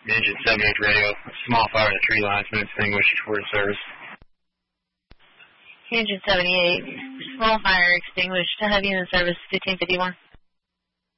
Engine 78 radio. A small fire in the tree line has been extinguished for service. Engine 78, small fire extinguished. Heavy in the service, 1551.